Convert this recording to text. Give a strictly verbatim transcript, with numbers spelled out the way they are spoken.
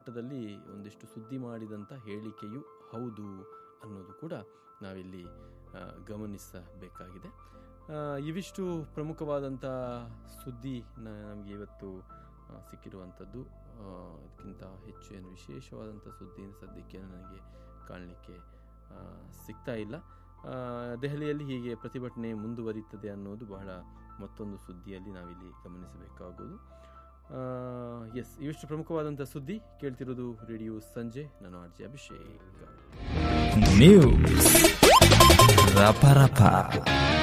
ಮಟ್ಟದಲ್ಲಿ ಒಂದಿಷ್ಟು ಸುದ್ದಿ ಮಾಡಿದಂಥ ಹೇಳಿಕೆಯು ಹೌದು ಅನ್ನೋದು ಕೂಡ ನಾವಿಲ್ಲಿ ಗಮನಿಸಬೇಕಾಗಿದೆ. ಇವಿಷ್ಟು ಪ್ರಮುಖವಾದಂಥ ಸುದ್ದಿ ನಮಗೆ ಇವತ್ತು ಸಿಕ್ಕಿರುವಂಥದ್ದು. ಇದಕ್ಕಿಂತ ಹೆಚ್ಚು ಏನು ವಿಶೇಷವಾದಂಥ ಸುದ್ದಿಯನ್ನು ಸದ್ಯಕ್ಕೆ ನನಗೆ ಕಾಣಲಿಕ್ಕೆ ಸಿಗ್ತಾ ಇಲ್ಲ. ದೆಹಲಿಯಲ್ಲಿ ಹೀಗೆ ಪ್ರತಿಭಟನೆ ಮುಂದುವರಿಯುತ್ತದೆ ಅನ್ನೋದು ಬಹಳ ಮತ್ತೊಂದು ಸುದ್ದಿಯಲ್ಲಿ ನಾವಿಲ್ಲಿ ಗಮನಿಸಬೇಕಾಗೋದು. ಎಸ್, ಇವಿಷ್ಟು ಪ್ರಮುಖವಾದಂಥ ಸುದ್ದಿ. ಕೇಳ್ತಿರೋದು ರೇಡಿಯೋ ಸಂಜೆ. ನಾನು ಆರ್ ಜೆ ಅಭಿಷೇಕ್. ನ್ಯೂಸ್ ರಪ ರಪ.